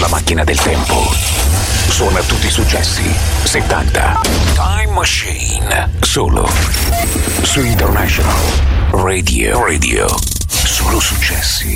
la macchina del tempo. Suona tutti i successi 70. Time Machine. Solo su International Radio. Solo successi.